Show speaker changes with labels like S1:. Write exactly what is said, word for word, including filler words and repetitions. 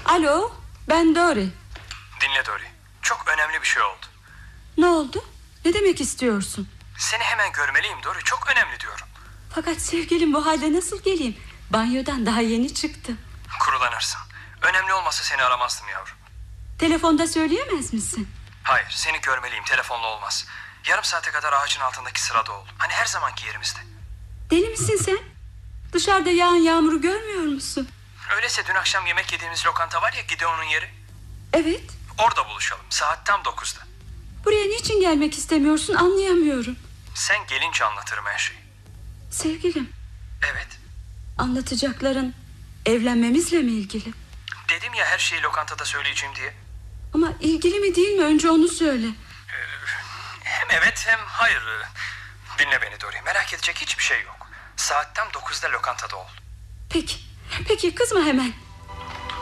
S1: Alo, ben Dory.
S2: Dinle Dory, çok önemli bir şey oldu.
S1: Ne oldu? Ne demek istiyorsun?
S2: Seni hemen görmeliyim Dory, çok önemli diyorum.
S1: Fakat sevgilim, bu halde nasıl geleyim? Banyodan daha yeni çıktım.
S2: Kurulanırsın. Önemli olmasa seni aramazdım yavrum.
S1: Telefonda söyleyemez misin?
S2: Hayır, seni görmeliyim, telefonla olmaz. Yarım saate kadar ağacın altındaki sırada ol. Hani her zamanki yerimizde.
S1: Deli misin sen? Dışarıda yağan yağmuru görmüyor musun?
S2: Öyleyse dün akşam yemek yediğimiz lokanta var ya, Gideon'un yeri.
S1: Evet.
S2: Orada buluşalım, saat tam dokuzda.
S1: Buraya niçin gelmek istemiyorsun anlayamıyorum.
S2: Sen gelince anlatırım her şeyi.
S1: Sevgilim.
S2: Evet.
S1: Anlatacakların evlenmemizle mi ilgili?
S2: Dedim ya her şeyi lokantada söyleyeceğim diye.
S1: Ama ilgili mi değil mi, önce onu söyle.
S2: Ee, hem evet hem hayır. Dinle beni Dory, merak edecek hiçbir şey yok. Saat tam dokuzda lokantada ol.
S1: Peki, peki kızma hemen.